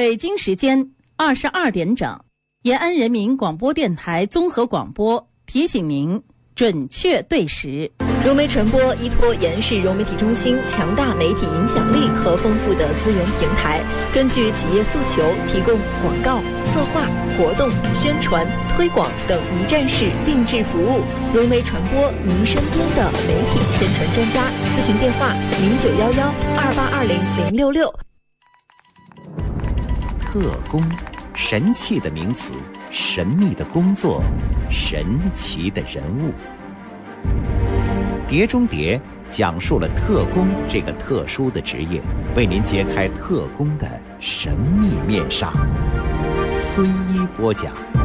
北京时间22点整，延安人民广播电台综合广播提醒您准确对时。 融媒传播依托延安市融媒体中心强大媒体影响力和丰富的资源平台，根据企业诉求提供广告、策划、活动、宣传、推广等一站式定制服务。融媒传播，您身边的媒体宣传专家。咨询电话0911282066。 特工，神气的名词，神秘的工作，神奇的人物。碟中谍讲述了特工这个特殊的职业，为您揭开特工的神秘面纱。孙一播讲。